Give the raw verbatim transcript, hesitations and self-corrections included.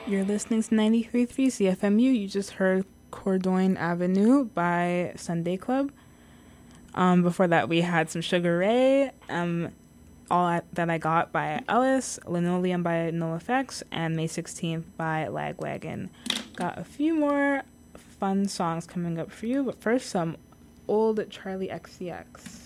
You're listening to ninety-three point three C F M U. You just heard Cordogne Avenue by Sunday Club. Um, before that, we had some Sugar Ray, um, All I, That I Got by Ellis, Linoleum by NoFX, and May sixteenth by Lagwagon. Got a few more fun songs coming up for you, but first, some old Charlie X C X.